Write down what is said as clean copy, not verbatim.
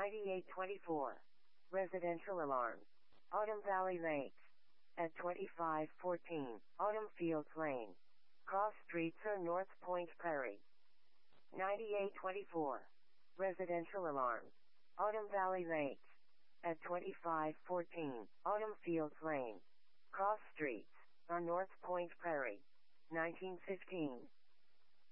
9824. Residential alarm. Autumn Valley Lakes. At 2514, Autumn Fields Lane. Cross streets are North Point Prairie. 9824. Residential alarm. Autumn Valley Lakes. At 2514, Autumn Fields Lane. Cross streets are North Point Prairie. 1915.